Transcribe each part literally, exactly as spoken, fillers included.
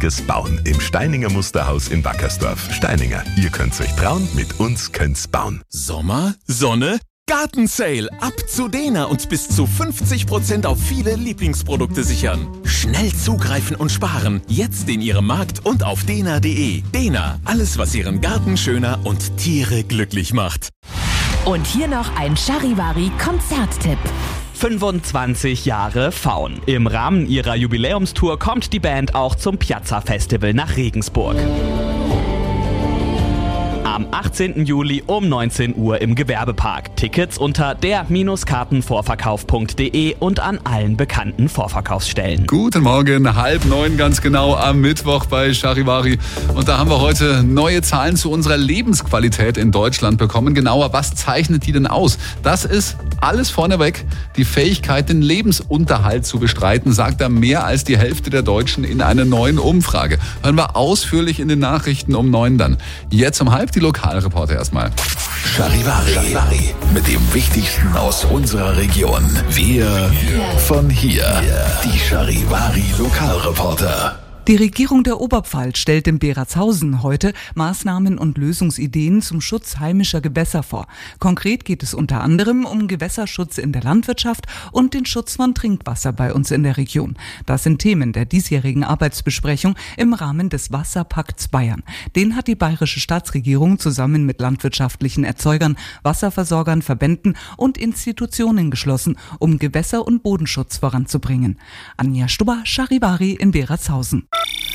Richtiges bauen im Steininger Musterhaus in Wackersdorf. Steininger, ihr könnt's euch trauen, mit uns könnt's bauen. Sommer, Sonne, Gartensale. Ab zu Dena und bis zu fünfzig Prozent auf viele Lieblingsprodukte sichern. Schnell zugreifen und sparen. Jetzt in Ihrem Markt und auf dena punkt de. Dena, alles was Ihren Garten schöner und Tiere glücklich macht. Und hier noch ein Charivari-Konzerttipp. fünfundzwanzig Jahre Faun. Im Rahmen ihrer Jubiläumstour kommt die Band auch zum Piazza Festival nach Regensburg. Am achtzehnten Juli um neunzehn Uhr im Gewerbepark. Tickets unter der Kartenvorverkauf punkt de und an allen bekannten Vorverkaufsstellen. Guten Morgen, halb neun ganz genau am Mittwoch bei Charivari. Und da haben wir heute neue Zahlen zu unserer Lebensqualität in Deutschland bekommen. Genauer, was zeichnet die denn aus? Das ist alles vorneweg die Fähigkeit, den Lebensunterhalt zu bestreiten, sagt da mehr als die Hälfte der Deutschen in einer neuen Umfrage. Hören wir ausführlich in den Nachrichten um neun dann. Jetzt um halb die Lokalreporter erstmal. Charivari, Charivari, mit dem Wichtigsten aus unserer Region. Wir von hier. Die Charivari Lokalreporter. Die Regierung der Oberpfalz stellt in Beratshausen heute Maßnahmen und Lösungsideen zum Schutz heimischer Gewässer vor. Konkret geht es unter anderem um Gewässerschutz in der Landwirtschaft und den Schutz von Trinkwasser bei uns in der Region. Das sind Themen der diesjährigen Arbeitsbesprechung im Rahmen des Wasserpakts Bayern. Den hat die bayerische Staatsregierung zusammen mit landwirtschaftlichen Erzeugern, Wasserversorgern, Verbänden und Institutionen geschlossen, um Gewässer- und Bodenschutz voranzubringen. Anja Stubber, Charivari in Beratshausen.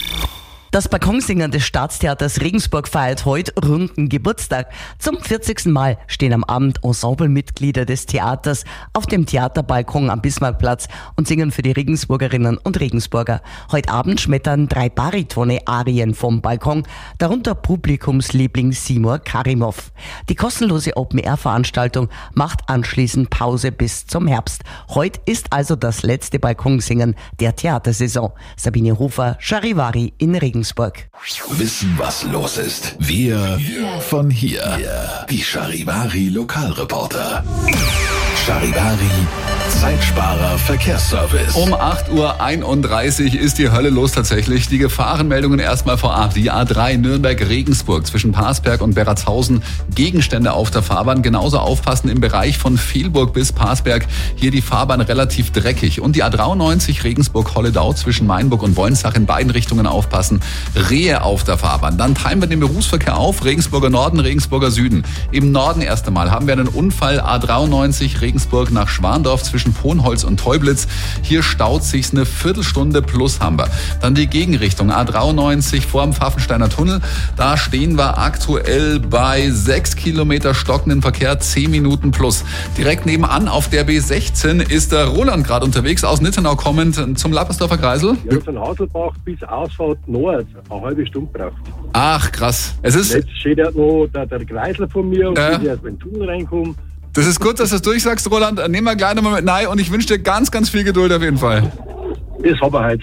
Das Balkonsingen des Staatstheaters Regensburg feiert heute runden Geburtstag. Zum vierzigsten Mal stehen am Abend Ensemblemitglieder des Theaters auf dem Theaterbalkon am Bismarckplatz und singen für die Regensburgerinnen und Regensburger. Heute Abend schmettern drei Baritone-Arien vom Balkon, darunter Publikumsliebling Simur Karimov. Die kostenlose Open-Air-Veranstaltung macht anschließend Pause bis zum Herbst. Heute ist also das letzte Balkonsingen der Theatersaison. Sabine Hofer, Charivari in Regensburg. Wissen, was los ist. Wir von hier. Die Charivari Lokalreporter. Charivari Zeitsparer Verkehrsservice. Um acht Uhr einunddreißig ist die Hölle los tatsächlich. Die Gefahrenmeldungen erstmal vorab. Die A drei Nürnberg-Regensburg zwischen Parsberg und Beratshausen. Gegenstände auf der Fahrbahn. Genauso aufpassen im Bereich von Fehlburg bis Parsberg. Hier die Fahrbahn relativ dreckig. Und die A dreiundneunzig Regensburg-Holledau zwischen Mainburg und Wolnsach in beiden Richtungen aufpassen. Rehe auf der Fahrbahn. Dann teilen wir den Berufsverkehr auf. Regensburger Norden, Regensburger Süden. Im Norden erst einmal haben wir einen Unfall. A dreiundneunzig Regensburg nach Schwandorf zwischen Ponholz und Teublitz. Hier staut sich's eine Viertelstunde plus haben wir. Dann die Gegenrichtung A dreiundneunzig vor dem Pfaffensteiner Tunnel. Da stehen wir aktuell bei sechs Kilometer stockenden Verkehr, zehn Minuten plus. Direkt nebenan auf der B sechzehn ist der Roland gerade unterwegs, aus Nittenau kommend zum Lappersdorfer Kreisel. Ja, von Haselbach bis Ausfahrt Nord eine halbe Stunde braucht. Ach, krass. Es ist Jetzt steht ja noch der, der Kreisel von mir und ja. ich erst beim Tunnel reinkomme. Das ist gut, dass du es durchsagst, Roland. Nehmen wir gleich nochmal mit rein und ich wünsche dir ganz, ganz viel Geduld auf jeden Fall. Das haben wir halt.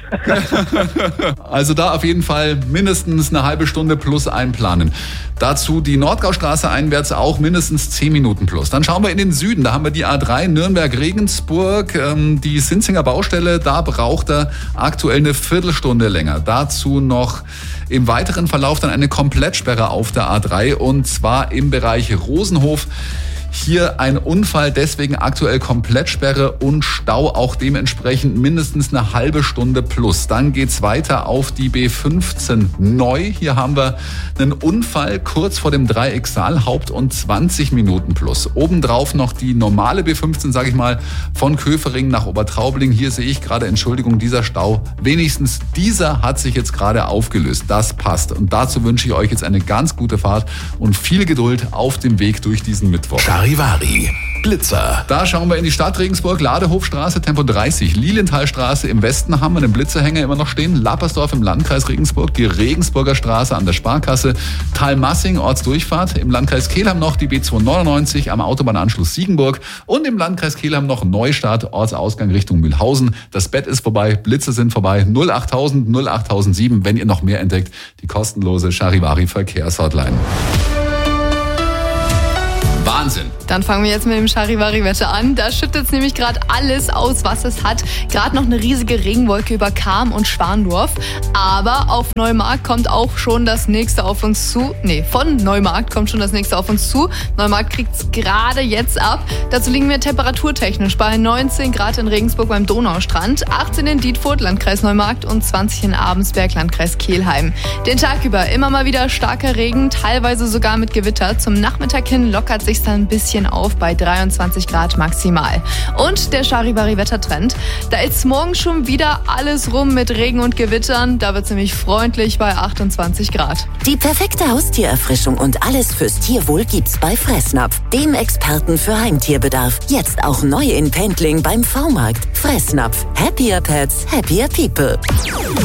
Also da auf jeden Fall mindestens eine halbe Stunde plus einplanen. Dazu die Nordgaustraße einwärts auch mindestens zehn Minuten plus. Dann schauen wir in den Süden. Da haben wir die A drei Nürnberg-Regensburg. Ähm, die Sinzinger Baustelle, da braucht er aktuell eine Viertelstunde länger. Dazu noch im weiteren Verlauf dann eine Komplettsperre auf der A drei und zwar im Bereich Rosenhof. Hier ein Unfall, deswegen aktuell Komplettsperre und Stau, auch dementsprechend mindestens eine halbe Stunde plus. Dann geht's weiter auf die B fünfzehn neu. Hier haben wir einen Unfall kurz vor dem Dreieck Saalhaupt und zwanzig Minuten plus. Obendrauf noch die normale B fünfzehn, sage ich mal, von Köfering nach Obertraubling. Hier sehe ich gerade, Entschuldigung, dieser Stau. Wenigstens dieser hat sich jetzt gerade aufgelöst. Das passt. Und dazu wünsche ich euch jetzt eine ganz gute Fahrt und viel Geduld auf dem Weg durch diesen Mittwoch. Charivari Blitzer. Da schauen wir in die Stadt Regensburg, Ladehofstraße, Tempo dreißig, Lilienthalstraße im Westen haben wir den Blitzerhänger immer noch stehen, Lappersdorf im Landkreis Regensburg, die Regensburger Straße an der Sparkasse, Thalmassing, Ortsdurchfahrt, im Landkreis Kelheim noch die B zweihundertneunundneunzig am Autobahnanschluss Siegenburg und im Landkreis Kelheim noch Neustadt, Ortsausgang Richtung Mühlhausen. Das Bett ist vorbei, Blitze sind vorbei, null achttausend, null achttausendsieben, wenn ihr noch mehr entdeckt, die kostenlose Charivari Verkehrshotline. Wahnsinn! Dann fangen wir jetzt mit dem Charivari-Wetter an. Da schüttet es nämlich gerade alles aus, was es hat. Gerade noch eine riesige Regenwolke über Cham und Schwandorf. Aber auf Neumarkt kommt auch schon das nächste auf uns zu. Nee, von Neumarkt kommt schon das nächste auf uns zu. Neumarkt kriegt es gerade jetzt ab. Dazu liegen wir temperaturtechnisch bei neunzehn Grad in Regensburg beim Donaustrand, achtzehn in Dietfurt, Landkreis Neumarkt und zwanzig in Abensberg, Landkreis Kelheim. Den Tag über immer mal wieder starker Regen, teilweise sogar mit Gewitter. Zum Nachmittag hin lockert sich's dann ein bisschen auf bei dreiundzwanzig Grad maximal. Und der Charivari-Wettertrend, da ist morgen schon wieder alles rum mit Regen und Gewittern. Da wird's nämlich freundlich bei achtundzwanzig Grad. Die perfekte Haustiererfrischung und alles fürs Tierwohl gibt's bei Fressnapf, dem Experten für Heimtierbedarf. Jetzt auch neu in Pendling beim V-Markt. Fressnapf. Happier Pets, happier people.